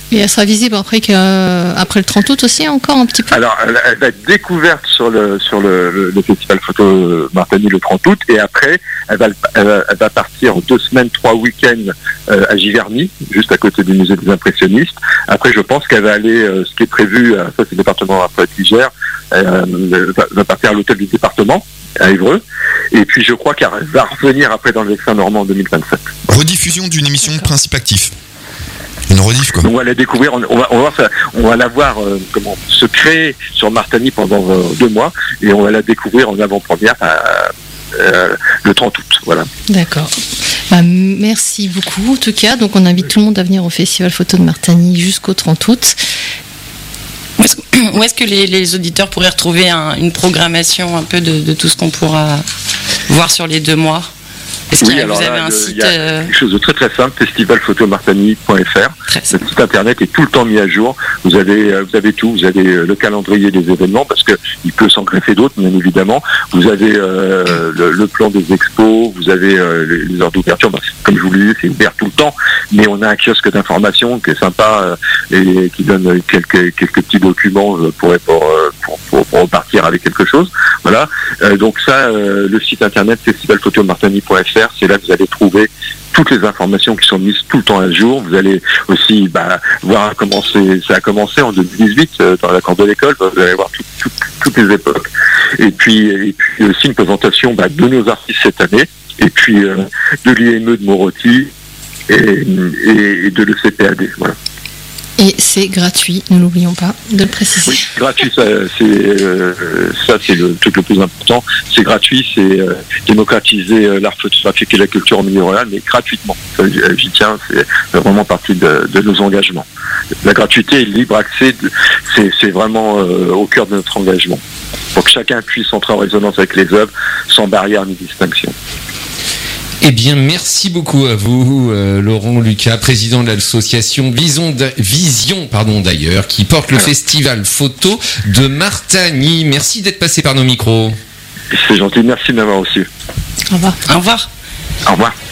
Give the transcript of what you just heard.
Et elle sera visible après le 30 août aussi, encore un petit peu. Alors, elle va être découverte sur le festival photo Martani le 30 août, et après, elle va partir 2 semaines, 3 week-ends à Giverny, juste à côté du musée des impressionnistes. Après, je pense qu'elle va aller, ce qui est prévu, ça c'est le département après qui gère, va partir à l'hôtel du département, à Évreux. Et puis, je crois qu'elle va revenir après dans le Vexin normand en 2027. Rediffusion d'une émission de Principe Actif. Une rediff, quoi. Donc on va la découvrir, on va la voir se créer sur Martani pendant 2 mois, et on va la découvrir en avant-première le 30 août. Voilà. D'accord. Merci beaucoup en tout cas. Donc on invite tout le monde à venir au Festival Photo de Martani jusqu'au 30 août. Où est-ce que les auditeurs pourraient retrouver une programmation un peu de tout ce qu'on pourra voir sur les 2 mois? Est-ce que vous avez un site? Il y a quelque chose de très très simple, festivalphotomartani.fr. Le site internet est tout le temps mis à jour. Vous avez tout. Vous avez le calendrier des événements, parce que il peut s'en greffer d'autres, bien évidemment. Vous avez le plan des expos. Vous avez les heures d'ouverture. Comme je vous le disais, c'est ouvert tout le temps. Mais on a un kiosque d'information qui est sympa et qui donne quelques petits documents pour repartir avec quelque chose. Voilà. Donc ça, le site internet festivalphotomartani.fr, c'est là que vous allez trouver toutes les informations qui sont mises tout le temps à jour. Vous allez aussi voir comment ça a commencé en 2018 dans la cour de l'école. Vous allez voir toutes les époques. Et puis aussi une présentation de nos artistes cette année, et puis de l'IME de Morotti et de l'ECPAD. Voilà. Et c'est gratuit, ne l'oublions pas de le préciser. Oui, gratuit, ça c'est le truc le plus important. C'est gratuit, c'est démocratiser l'art photographique et la culture en milieu rural, mais gratuitement. J'y tiens, c'est vraiment partie de nos engagements. La gratuité et le libre accès, c'est vraiment au cœur de notre engagement, pour que chacun puisse entrer en résonance avec les œuvres sans barrière ni distinction. Eh bien, merci beaucoup à vous, Laurent Lucas, président de l'association Vision d'ailleurs, qui porte le festival photo de Martani. Merci d'être passé par nos micros. C'est gentil, merci de m'avoir reçu. Au revoir. Au revoir. Au revoir.